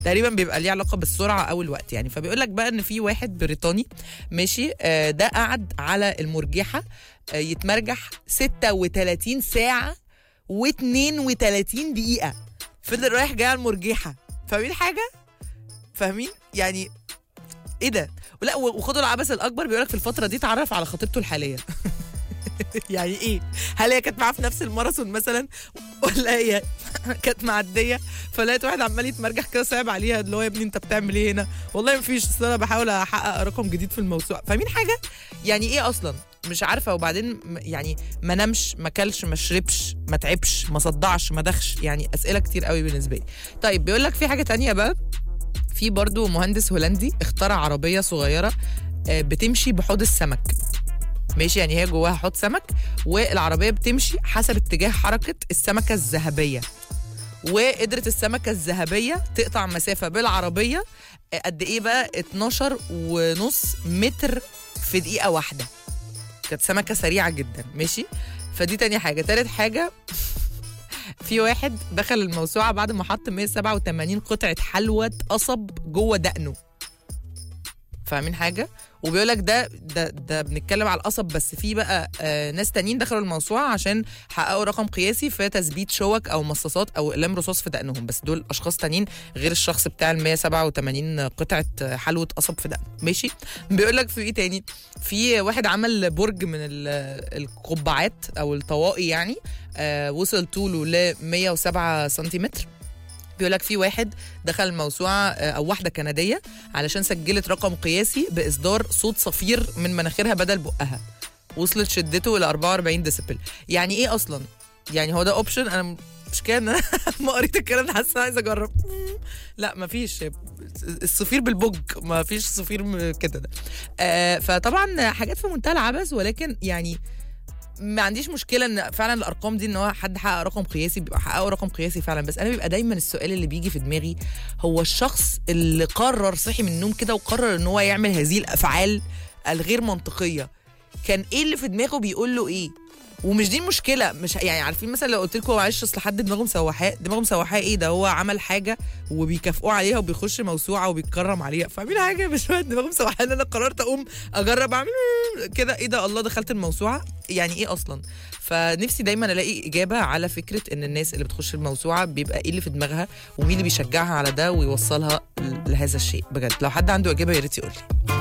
تقريبا بيبقى ليه علاقه بالسرعه او الوقت يعني. فبيقول لك بقى ان في واحد بريطاني ماشي ده قعد على المرجحه يتمرجح 36 ساعه و32 دقيقه، فضل رايح جاي على المرجحه. فاهمين حاجه؟ فاهمين يعني ايه ده؟ ولا وخدوا العبث الاكبر، بيقولك في الفتره دي اتعرف على خطيبته الحاليه. يعني ايه؟ هل هي كانت معاه في نفس الماراثون مثلا، ولا هي كانت معديه فلقيت واحد عمال يتمرجح كده صعب عليها، اللي هو يا ابني انت بتعمل ايه هنا؟ والله مفيش، اصل انا بحاول احقق رقم جديد في الموسوعه. فاهمين حاجه؟ يعني ايه اصلا؟ مش عارفه. وبعدين يعني ما نامش، ما كلش، ما شربش، ما تعبش، ما صدعش، ما دخش، يعني اسئله كتير قوي بالنسبه لي. طيب بيقول لك في حاجه تانية بقى، في برضو مهندس هولندي اخترع عربيه صغيره بتمشي بحوض السمك. ماشي، يعني هي جواها حوض سمك والعربيه بتمشي حسب اتجاه حركه السمكه الذهبيه، وقدرت السمكه الذهبيه تقطع مسافه بالعربيه قد ايه بقى؟ 12.5 متر في دقيقه واحده. كانت سمكه سريعه جدا. ماشي، فدي تاني حاجه. تالت حاجه، في واحد دخل الموسوعه بعد ما حط 187 قطعه حلوى قصب جوه دقنه. فاهمين حاجه؟ وبيقول لك ده بنتكلم على القصب بس، في بقى ناس تانيين دخلوا الموسوعه عشان حققوا رقم قياسي في تثبيت شوك او مصاصات او اقلام رصاص في دقنهم، بس دول اشخاص تانيين غير الشخص بتاع ال 187 قطعه حلوى قصب في دقنه. ماشي، بيقول لك في ايه تاني؟ في واحد عمل برج من القبعات او الطواقي يعني، وصل طوله ل 107 سنتيمتر. بيقول لك في واحد دخل الموسوعه او واحده كنديه علشان سجلت رقم قياسي باصدار صوت صفير من مناخيرها بدل بقها، وصلت شدته الى 44 ديسيبل. يعني ايه اصلا؟ يعني هو ده اوبشن؟ انا مش كده ان انا ما قريت الكلام ده حاسه عايزه اجرب. لا مفيش الصفير بالبوج، مفيش صفير كده ده. فطبعا حاجات في منتهى العبث، ولكن يعني ما عنديش مشكله ان فعلا الارقام دي ان هو حد حقق رقم قياسي بيبقى حققه رقم قياسي فعلا. بس انا بيبقى دايما السؤال اللي بيجي في دماغي، هو الشخص اللي قرر صحي من النوم كده وقرر ان هو يعمل هذه الافعال الغير منطقيه، كان ايه اللي في دماغه بيقول له ايه؟ ومش دي المشكله، مش يعني عارفين مثلا لو قلت لكم معلش اصل حد دماغه مسوحاه ايه ده؟ هو عمل حاجه وبيكافئوه عليها وبيخش موسوعه وبيتكرم عليها. فاهمين حاجه؟ مش دماغه مسوحاه ان انا قررت اقوم اجرب اعمل كده، ايه ده؟ الله دخلت الموسوعه، يعني ايه اصلا؟ فنفسي دايما الاقي اجابه على فكره ان الناس اللي بتخش الموسوعه بيبقى ايه اللي في دماغها، ومين اللي بيشجعها على ده ويوصلها لهذا الشيء. بجد لو حد عنده اجابه يا ريت يقول لي.